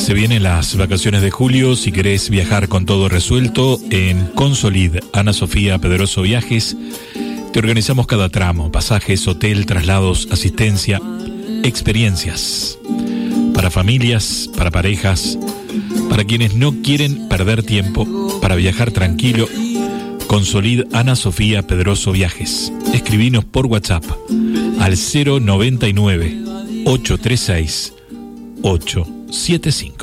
Se vienen las vacaciones de julio. Si querés viajar con todo resuelto, en Consolid, Ana Sofía Pedroso Viajes, te organizamos cada tramo: pasajes, hotel, traslados, asistencia, experiencias. Para familias, para parejas, para quienes no quieren perder tiempo, para viajar tranquilo. Consolid, Ana Sofía Pedroso Viajes. Escribinos por WhatsApp al 099 836 875.